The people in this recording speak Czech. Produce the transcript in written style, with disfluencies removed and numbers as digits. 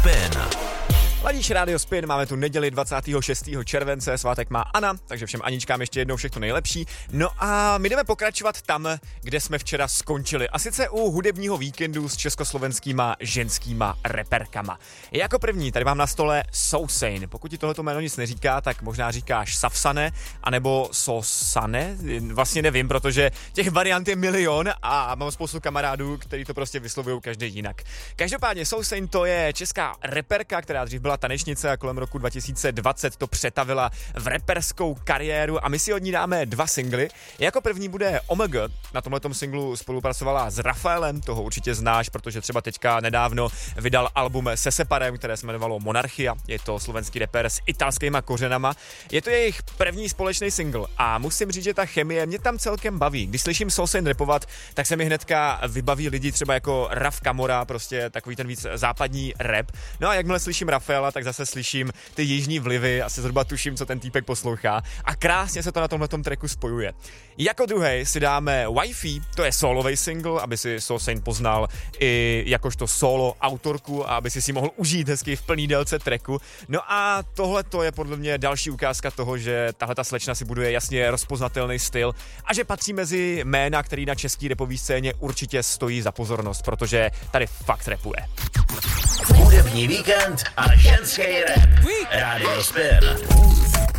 Spin. Ladíš Rádio Spin, máme tu neděli 26. července, svátek má Anna, takže všem Aničkám ještě jednou všechno nejlepší. No a my jdeme pokračovat tam, kde jsme včera skončili, a sice u hudebního víkendu s československýma ženskýma reperkama. Jako první tady mám na stole Sousane. Pokud ti tohleto jméno nic neříká, tak možná říkáš Safsane, anebo Sosane, vlastně nevím, protože těch variant je milion a mám spoustu kamarádů, kteří to prostě vyslovují každý jinak. Každopádně Sousane to je česká reperka, která dřív byla tanečnice a kolem roku 2020 to přetavila v reperskou kariéru a my si od ní dáme 2 singly. Jako první bude OMG, na tomhletom singlu spolupracovala s Rafaelem, toho určitě znáš, protože třeba teďka nedávno vydal album se Separem, které se jmenovalo Monarchia, je to slovenský rapper s italskýma kořenama. Je to jejich první společný single a musím říct, že ta chemie mě tam celkem baví. Když slyším Sousane rapovat, tak se mi hnedka vybaví lidi třeba jako Raf Kamora, prostě takový ten víc západní rap. No a jakmile slyším Rafaela, tak zase slyším ty jižní vlivy, asi zhruba tuším, co ten týpek poslouchá a krásně se to na tomhletom tracku spojuje. Jako druhý si dáme Wi-Fi, to je solový single, aby si Sousane poznal i jakožto solo autorku a aby si mohl užít hezky v plný délce tracku. No a tohle to je podle mě další ukázka toho, že tahle ta slečna si buduje jasně rozpoznatelný styl a že patří mezi jména, který na český rapový scéně určitě stojí za pozornost, protože tady fakt rapuje. Hudební víkend a ženský rap. Rádio Spin.